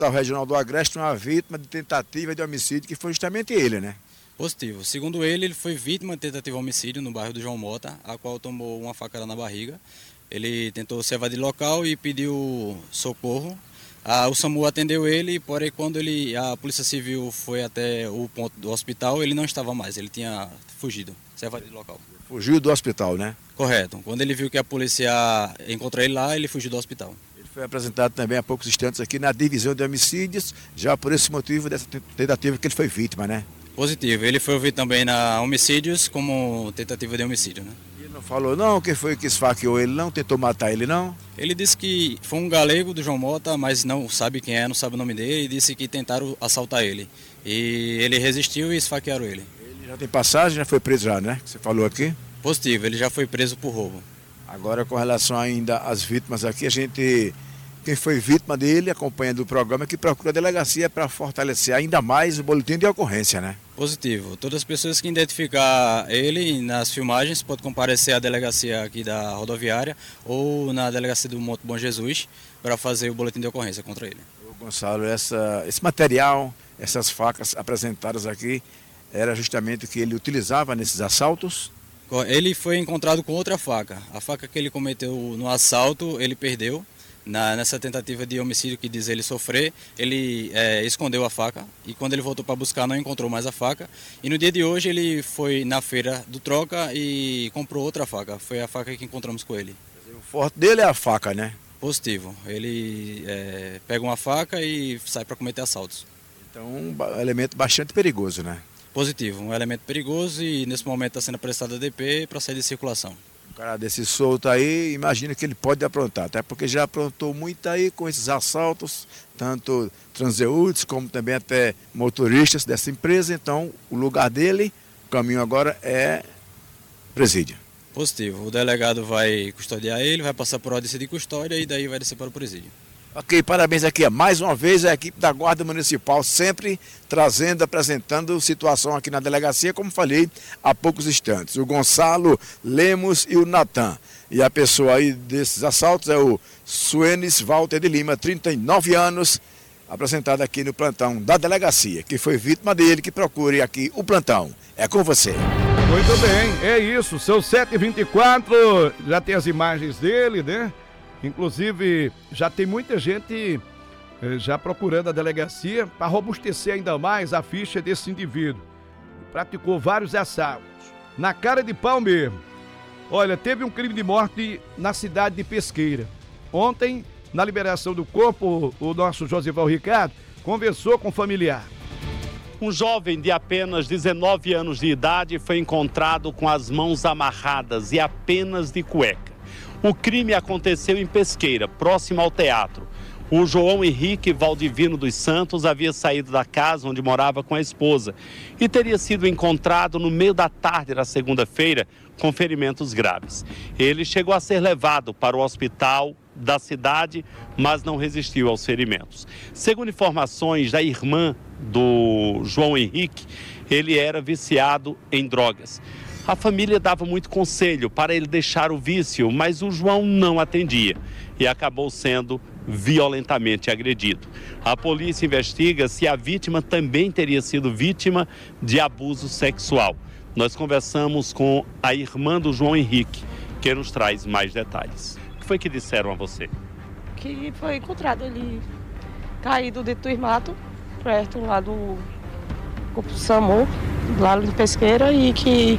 Hospital Regional do Agreste uma vítima de tentativa de homicídio, que foi justamente ele, né? Positivo. Segundo ele foi vítima de tentativa de homicídio no bairro do João Mota, a qual tomou uma facada na barriga. Ele tentou se evadir do local e pediu socorro. O SAMU atendeu ele, porém quando a Polícia Civil foi até o ponto do hospital, ele não estava mais, ele tinha fugido, se evadido do local. Fugiu do hospital, né? Correto. Quando ele viu que a polícia encontrou ele lá, ele fugiu do hospital. Ele foi apresentado também há poucos instantes aqui na divisão de homicídios, já por esse motivo dessa tentativa que ele foi vítima, né? Positivo. Ele foi ouvido também na homicídios como tentativa de homicídio, né? Ele não falou não, quem foi que esfaqueou ele não, tentou matar ele não? Ele disse que foi um galego do João Mota, mas não sabe quem é, não sabe o nome dele, e disse que tentaram assaltar ele. E ele resistiu e esfaquearam ele. Ele já tem passagem, já foi preso já, né? Que você falou aqui? Positivo, ele já foi preso por roubo. Agora, com relação ainda às vítimas aqui, quem foi vítima dele, acompanhando o programa, que procura a delegacia para fortalecer ainda mais o boletim de ocorrência, né? Positivo. Todas as pessoas que identificar ele nas filmagens podem comparecer à delegacia aqui da rodoviária ou na delegacia do Monte Bom Jesus para fazer o boletim de ocorrência contra ele. Gonçalo, esse material, essas facas apresentadas aqui, era justamente o que ele utilizava nesses assaltos? Ele foi encontrado com outra faca. A faca que ele cometeu no assalto, ele perdeu. Nessa tentativa de homicídio que diz ele sofrer, ele escondeu a faca e quando ele voltou para buscar não encontrou mais a faca. E no dia de hoje ele foi na feira do Troca e comprou outra faca. Foi a faca que encontramos com ele. O forte dele é a faca, né? Positivo. Ele pega uma faca e sai para cometer assaltos. Então um elemento bastante perigoso, né? Positivo. Um elemento perigoso e nesse momento está sendo prestado a DP para sair de circulação. Um cara desse solto aí, imagina que ele pode aprontar, até porque já aprontou muito aí com esses assaltos, tanto transeúntes como também até motoristas dessa empresa, então o lugar dele, o caminho agora é presídio. Positivo, o delegado vai custodiar ele, vai passar por audiência de custódia e daí vai descer para o presídio. Ok, parabéns aqui mais uma vez a equipe da Guarda Municipal, sempre apresentando situação aqui na delegacia, como falei há poucos instantes. O Gonçalo Lemos e o Natan. E a pessoa aí desses assaltos é o Suenes Walter de Lima, 39 anos, apresentado aqui no plantão da delegacia, que foi vítima dele, que procure aqui o plantão. É com você. Muito bem, é isso, são 7h24, já tem as imagens dele, né? Inclusive, já tem muita gente já procurando a delegacia para robustecer ainda mais a ficha desse indivíduo. Praticou vários assaltos, na cara de pau mesmo. Olha, teve um crime de morte na cidade de Pesqueira. Ontem, na liberação do corpo, o nosso Josival Ricardo conversou com o familiar. Um jovem de apenas 19 anos de idade foi encontrado com as mãos amarradas e apenas de cueca. O crime aconteceu em Pesqueira, próximo ao teatro. O João Henrique Valdivino dos Santos havia saído da casa onde morava com a esposa e teria sido encontrado no meio da tarde da segunda-feira com ferimentos graves. Ele chegou a ser levado para o hospital da cidade, mas não resistiu aos ferimentos. Segundo informações da irmã do João Henrique, ele era viciado em drogas. A família dava muito conselho para ele deixar o vício, mas o João não atendia e acabou sendo violentamente agredido. A polícia investiga se a vítima também teria sido vítima de abuso sexual. Nós conversamos com a irmã do João Henrique, que nos traz mais detalhes. O que foi que disseram a você? Que foi encontrado ele caído dentro do mato, perto lá do SAMU, lá de Pesqueira, e que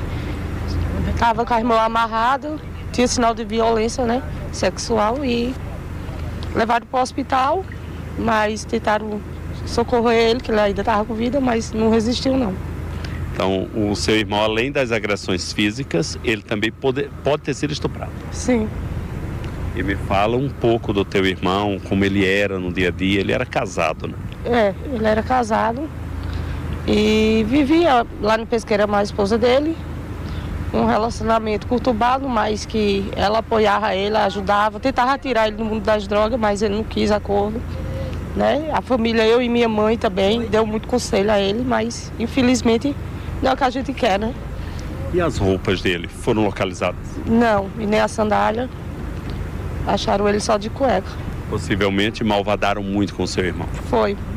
estava com as mãos amarradas, tinha sinal de violência, né, sexual, e levaram para o hospital, mas tentaram socorrer ele, que ele ainda estava com vida, mas não resistiu não. Então, o seu irmão, além das agressões físicas, ele também pode ter sido estuprado. Sim. E me fala um pouco do teu irmão, como ele era no dia a dia. Ele era casado, né? É, ele era casado e vivia lá no Pesqueira com a esposa dele. Um relacionamento conturbado, mas que ela apoiava ele, ajudava, tentava tirar ele do mundo das drogas, mas ele não quis acordo, né? A família, eu e minha mãe também, deu muito conselho a ele, mas infelizmente não é o que a gente quer, né? E as roupas dele foram localizadas? Não, e nem a sandália. Acharam ele só de cueca. Possivelmente malvadaram muito com seu irmão. Foi.